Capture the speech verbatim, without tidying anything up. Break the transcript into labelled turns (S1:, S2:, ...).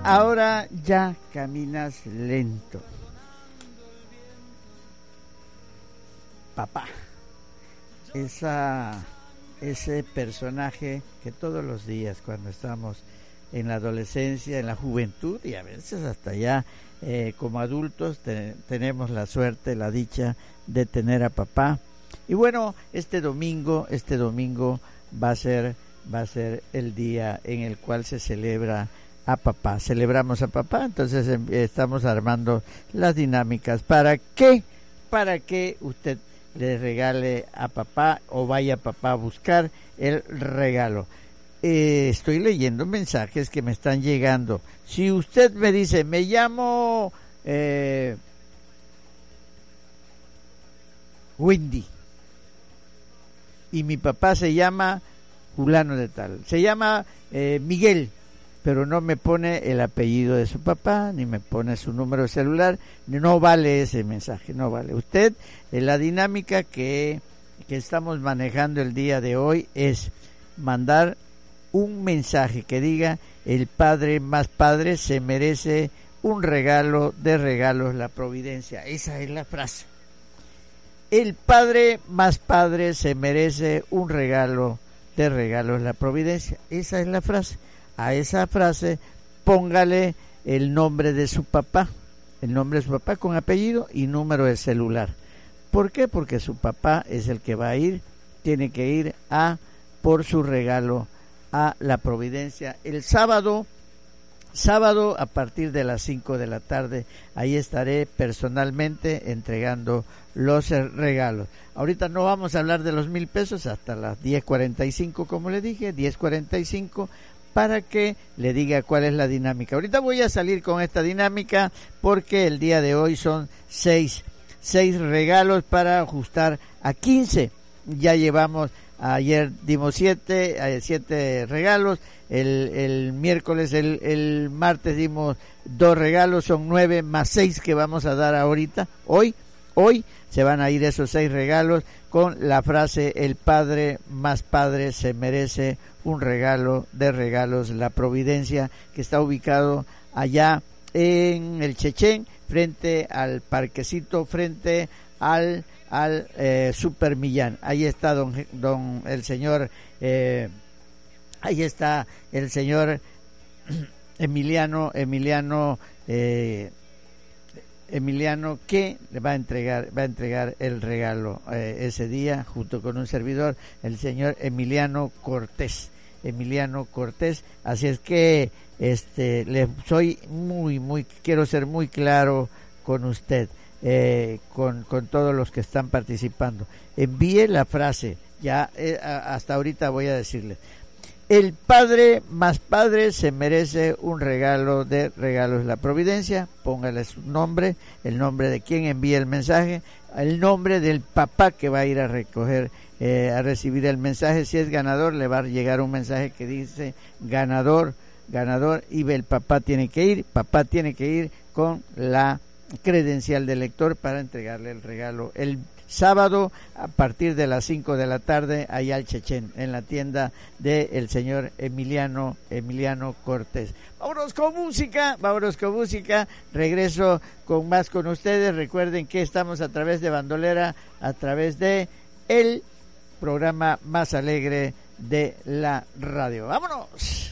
S1: ahora ya caminas lento. Papá, esa, ese personaje que todos los días cuando estamos en la adolescencia, en la juventud y a veces hasta ya eh, como adultos te, tenemos la suerte, la dicha de tener a papá. Y bueno, este domingo, este domingo va a ser, va a ser el día en el cual se celebra a papá. Celebramos a papá, entonces eh, estamos armando las dinámicas. ¿Para qué? Para que usted le regale a papá o vaya a papá a buscar el regalo. Eh, estoy leyendo mensajes que me están llegando. Si usted me dice, me llamo eh, Wendy y mi papá se llama fulano de tal, se llama eh, Miguel, pero no me pone el apellido de su papá, ni me pone su número de celular, no vale ese mensaje, no vale. Usted, eh, la dinámica que, que estamos manejando el día de hoy es mandar un mensaje que diga, el padre más padre se merece un regalo de regalos la providencia. Esa es la frase. El padre más padre se merece un regalo de regalos la providencia. Esa es la frase. A esa frase póngale el nombre de su papá, el nombre de su papá con apellido y número de celular. ¿Por qué? Porque su papá es el que va a ir, tiene que ir a por su regalo a la providencia el sábado, sábado a partir de las cinco de la tarde. Ahí estaré personalmente entregando los regalos. Ahorita no vamos a hablar de los mil pesos hasta las diez cuarenta y cinco, como le dije, diez cuarenta y cinco, para que le diga cuál es la dinámica. Ahorita voy a salir con esta dinámica porque el día de hoy son seis, seis regalos para ajustar a quince. Ya llevamos, ayer dimos siete, eh, siete regalos, el, el miércoles, el, el martes dimos dos regalos, son nueve más seis que vamos a dar ahorita. Hoy, hoy se van a ir esos seis regalos con la frase, el padre más padre se merece un regalo de regalos la providencia, que está ubicado allá en el Chechén, frente al parquecito, frente al al eh, Super Millán. Ahí está don, don el señor eh, ahí está el señor Emiliano Emiliano eh, Emiliano que le va a entregar va a entregar el regalo eh, ese día junto con un servidor, el señor Emiliano Cortés Emiliano Cortés. Así es que este le soy muy muy quiero ser muy claro con usted. Eh, con, con todos los que están participando, envíe la frase, ya eh, hasta ahorita voy a decirle, el padre más padre se merece un regalo de regalos la providencia, póngale su nombre, el nombre de quien envíe el mensaje, el nombre del papá que va a ir a recoger, eh, a recibir el mensaje. Si es ganador, le va a llegar un mensaje que dice ganador, ganador, y el papá tiene que ir, papá tiene que ir con la credencial del lector para entregarle el regalo el sábado a partir de las cinco de la tarde allá al Chechén, en la tienda del señor Emiliano Emiliano Cortés. Vámonos con música, vámonos con música, regreso con más con ustedes. Recuerden que estamos a través de Bandolera, a través de el programa más alegre de la radio. ¡Vámonos!